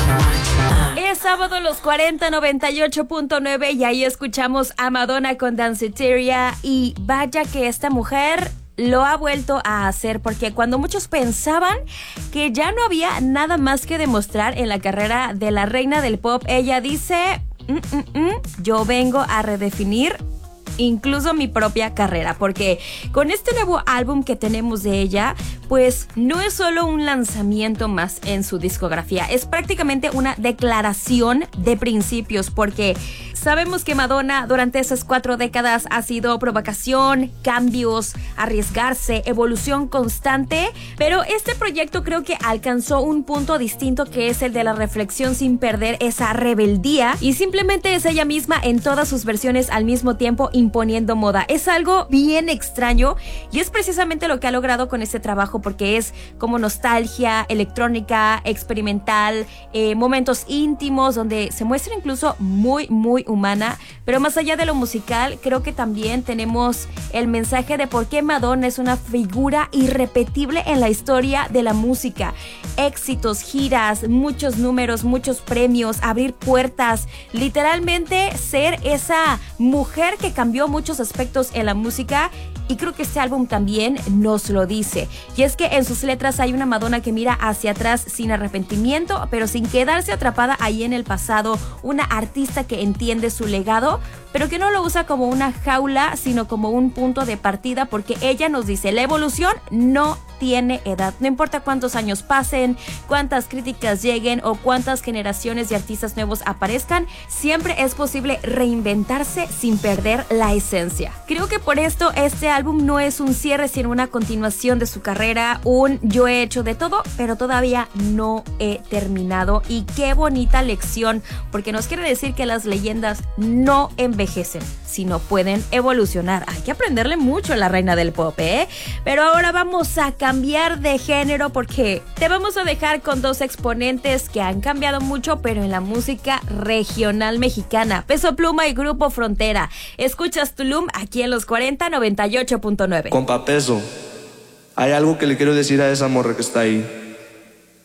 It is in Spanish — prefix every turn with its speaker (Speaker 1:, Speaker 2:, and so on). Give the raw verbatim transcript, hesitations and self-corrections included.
Speaker 1: Es sábado los cuarenta, noventa y ocho punto nueve y ahí escuchamos a Madonna con Danceteria y vaya que esta mujer lo ha vuelto a hacer, porque cuando muchos pensaban que ya no había nada más que demostrar en la carrera de la reina del pop, ella dice, mm, mm, mm, yo vengo a redefinir incluso mi propia carrera, porque con este nuevo álbum que tenemos de ella, pues no es solo un lanzamiento más en su discografía, es prácticamente una declaración de principios, porque sabemos que Madonna durante esas cuatro décadas ha sido provocación, cambios, arriesgarse, evolución constante, pero este proyecto creo que alcanzó un punto distinto, que es el de la reflexión sin perder esa rebeldía, y simplemente es ella misma en todas sus versiones al mismo tiempo imponiendo moda. Es algo bien extraño y es precisamente lo que ha logrado con este trabajo, porque es como nostalgia, electrónica, experimental, eh, momentos íntimos donde se muestra incluso muy, muy humana, pero más allá de lo musical, creo que también tenemos el mensaje de por qué Madonna es una figura irrepetible en la historia de la música. Éxitos, giras, muchos números, muchos premios, abrir puertas, literalmente ser esa mujer que cambió muchos aspectos en la música. Y creo que este álbum también nos lo dice. Y es que en sus letras hay una Madonna que mira hacia atrás sin arrepentimiento, pero sin quedarse atrapada ahí en el pasado. Una artista que entiende su legado, pero que no lo usa como una jaula, sino como un punto de partida, porque ella nos dice, la evolución no tiene edad. No importa cuántos años pasen, cuántas críticas lleguen o cuántas generaciones de artistas nuevos aparezcan, siempre es posible reinventarse sin perder la esencia. Creo que por esto este álbum no es un cierre, sino una continuación de su carrera, un yo he hecho de todo, pero todavía no he terminado. Y qué bonita lección, porque nos quiere decir que las leyendas no envejecen, sino pueden evolucionar. Hay que aprenderle mucho a la reina del pop, ¿eh? Pero ahora vamos a cambiar de género, porque te vamos a dejar con dos exponentes que han cambiado mucho, pero en la música regional mexicana. Peso Pluma y Grupo Frontera. Escuchas Tulum aquí en los cuarenta, noventa y ocho punto nueve.
Speaker 2: Compa Peso, hay algo que le quiero decir a esa morra que está ahí.